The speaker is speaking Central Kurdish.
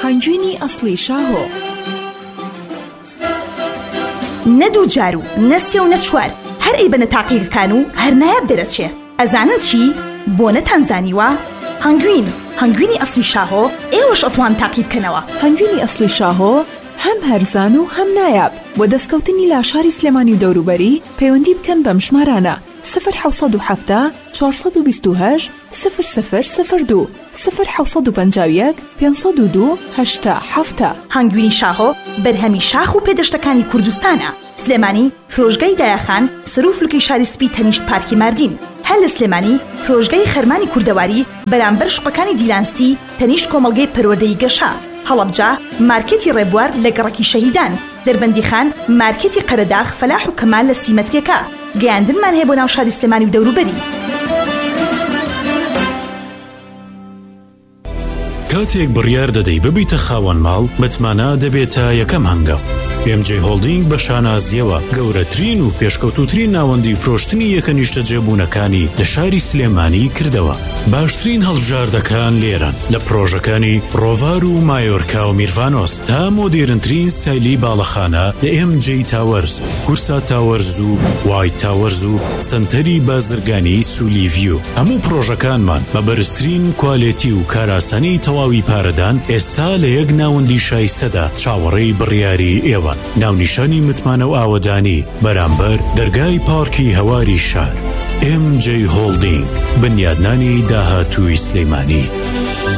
هەنگوینی ئەسڵی شاهۆ. نەدوو جار و نەسێ و نەچوار هەر ئەی بەنە تاقیەکان و هەر نایاب دەرەچێ. ئەزانن چی؟ بۆ نەتانزانیوە هەنگوینی ئەسڵی شاهۆ ئێوەش ئەتوان تاقی بکەنەوە. هەنگوینی ئەسڵی شاهۆ هەم هەرزان و هەم نایاب. بۆ دەستکەوتنی لاشاری سلێمانی و دەوروبەری پەیوەندی بکەن بەم ژمارانە 0770 428 0002 0751 502 8 هەنگوینی شاهۆ بەرهەمی شاخ و پێدەشتەکانی کوردستانە. سلێمانی فرۆژگای دایەخان سەر و فلوکەی شاری سپی تەنیشت پارکی ماردین. هەر لە سلێمانی فرۆژگای خەرمانی کوردەواری بەرامبەر شوقەکانی دیلانستی تەنیشت کۆمەڵگەی پەروەردەی گەشا. هەڵەبجا مارکێتی ڕێبوار لە گەڕەکی شەهیدان. دەربەندی خان مارکێتی قەرەداغ فەلاح و کەمال لە سیمەتریەکە. گەیاندنمان هەیە بۆ ناو شاری سلێمانی و دەوروبەری. کاتێک بڕیار دەدەی ببیتە خاوەن ماڵ متمانە دەبێتە یەکەم هەنگاو. MJ هۆڵدینگ بە شانازیەوە گەورەترین و پێشکەوتوترین ناوەندی فرۆشتنی یەکەنیشتە جێبوونەکانی لە شاری سلێمانی کردەوە. باشترین هەڵبژاردەکان لێرەن لە پرۆژەکانی ڕۆڤار و مایۆرکا و میرڤانۆس تا مۆدێرنترین سایلی باڵەخانە لە MJ تاوەرز، کورسا تاوەرز و وایت تاوەرز و سنتەری بازرگانی سولیڤیو. هەموو پرۆژەکانمان بە بەرزترین کوالێتی و کاراسانی تەواوی پارەدان ئێستا لە یەک ناوەندی شایستەدا چاوەڕێی بڕیاری ئێوە. ناونیشانی متمانە و ئاوەدانی بەرامبەر دەرگای پارکی هەواری شار. MJ هۆڵدینگ، بنیادنانی داهاتووی سلێمانی.